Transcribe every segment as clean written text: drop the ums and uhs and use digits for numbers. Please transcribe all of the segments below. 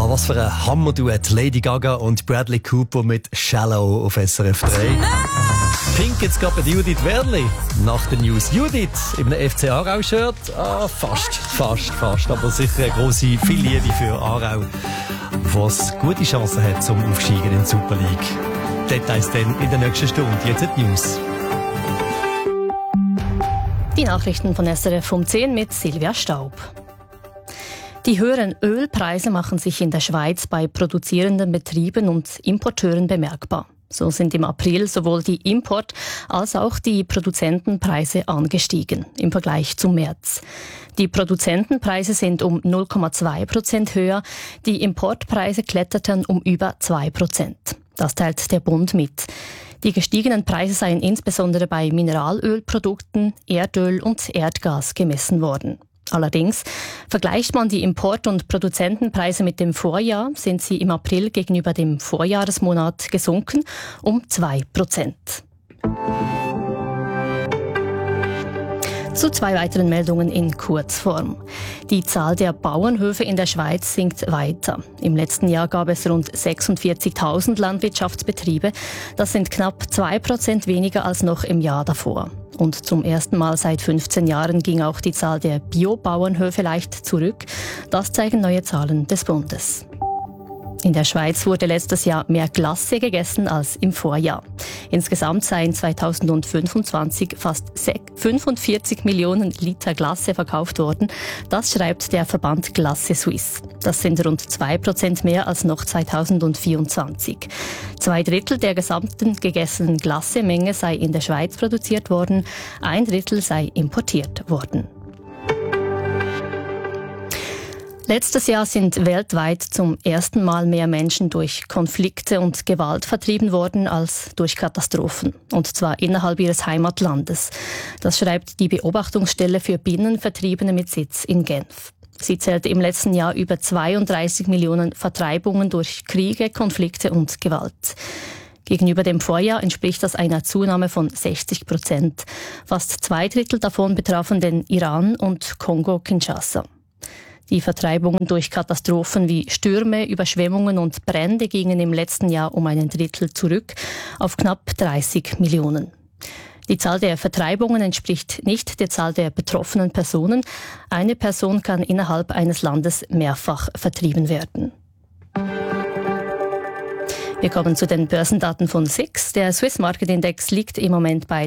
was für ein Hammer-Duett. Lady Gaga und Bradley Cooper mit «Shallow» auf SRF 3. Pink jetzt gerade bei Judith Werli. Nach den News. Judith in einem FC Aarau-Shirt. Fast. Aber sicher eine grosse viel Liebe für Aarau, was gute Chancen hat zum Aufsteigen in die Super League. Details dann in der nächsten Stunde. Jetzt die News. Die Nachrichten von SRF um 10 mit Silvia Staub. Die höheren Ölpreise machen sich in der Schweiz bei produzierenden Betrieben und Importeuren bemerkbar. So sind im April sowohl die Import- als auch die Produzentenpreise angestiegen im Vergleich zum März. Die Produzentenpreise sind um 0,2% höher, die Importpreise kletterten um über 2%. Das teilt der Bund mit. Die gestiegenen Preise seien insbesondere bei Mineralölprodukten, Erdöl und Erdgas gemessen worden. Allerdings, vergleicht man die Import- und Produzentenpreise mit dem Vorjahr, sind sie im April gegenüber dem Vorjahresmonat gesunken um 2%. Zu 2 weiteren Meldungen in Kurzform. Die Zahl der Bauernhöfe in der Schweiz sinkt weiter. Im letzten Jahr gab es rund 46.000 Landwirtschaftsbetriebe. Das sind knapp 2% weniger als noch im Jahr davor. Und zum ersten Mal seit 15 Jahren ging auch die Zahl der Bio-Bauernhöfe leicht zurück. Das zeigen neue Zahlen des Bundes. In der Schweiz wurde letztes Jahr mehr Glasse gegessen als im Vorjahr. Insgesamt seien 2025 fast 45 Millionen Liter Glasse verkauft worden. Das schreibt der Verband Glasse Suisse. Das sind rund 2% mehr als noch 2024. 2/3 der gesamten gegessenen Glassemenge sei in der Schweiz produziert worden, 1/3 sei importiert worden. Letztes Jahr sind weltweit zum ersten Mal mehr Menschen durch Konflikte und Gewalt vertrieben worden als durch Katastrophen. Und zwar innerhalb ihres Heimatlandes. Das schreibt die Beobachtungsstelle für Binnenvertriebene mit Sitz in Genf. Sie zählte im letzten Jahr über 32 Millionen Vertreibungen durch Kriege, Konflikte und Gewalt. Gegenüber dem Vorjahr entspricht das einer Zunahme von 60%. Fast 2/3 davon betrafen den Iran und Kongo-Kinshasa. Die Vertreibungen durch Katastrophen wie Stürme, Überschwemmungen und Brände gingen im letzten Jahr um 1/3 zurück auf knapp 30 Millionen. Die Zahl der Vertreibungen entspricht nicht der Zahl der betroffenen Personen. Eine Person kann innerhalb eines Landes mehrfach vertrieben werden. Wir kommen zu den Börsendaten von SIX. Der Swiss Market Index liegt im Moment bei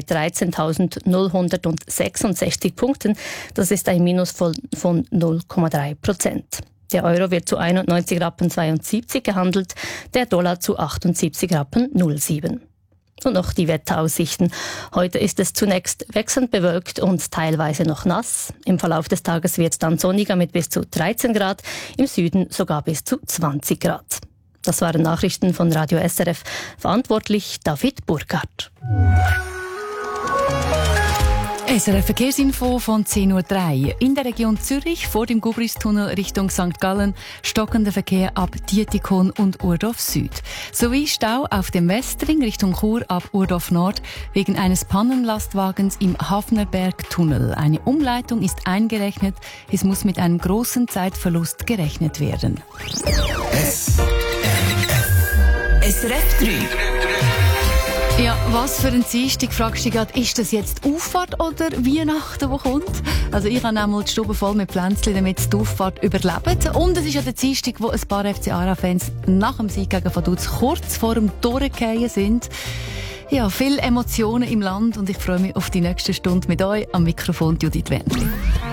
13.066 Punkten. Das ist ein Minus von 0,3%. Der Euro wird zu 91,72 Rappen gehandelt, der Dollar zu 78,07 Rappen. Und noch die Wetteraussichten. Heute ist es zunächst wechselnd bewölkt und teilweise noch nass. Im Verlauf des Tages wird es dann sonniger mit bis zu 13 Grad, im Süden sogar bis zu 20 Grad. Das waren Nachrichten von Radio SRF. Verantwortlich David Burkhardt. SRF Verkehrsinfo von 10.03 Uhr. In der Region Zürich vor dem Gubristunnel Richtung St. Gallen stockender Verkehr ab Dietikon und Urdorf Süd. Sowie Stau auf dem Westring Richtung Chur ab Urdorf Nord wegen eines Pannenlastwagens im Hafnerberg-Tunnel. Eine Umleitung ist eingerechnet. Es muss mit einem großen Zeitverlust gerechnet werden. SRF 3. Ja, was für ein Dienstag, fragst du dich gerade, ist das jetzt Auffahrt oder Weihnachten, die kommt? Also ich habe einmal die Stube voll mit Pflänzchen, damit die Auffahrt überlebt. Und es ist ja der Dienstag, wo ein paar FC Aarau-Fans nach dem Sieg gegen Vaduz kurz vor dem Durchgehen sind. Ja, viele Emotionen im Land und ich freue mich auf die nächste Stunde mit euch. Am Mikrofon Judith Werli.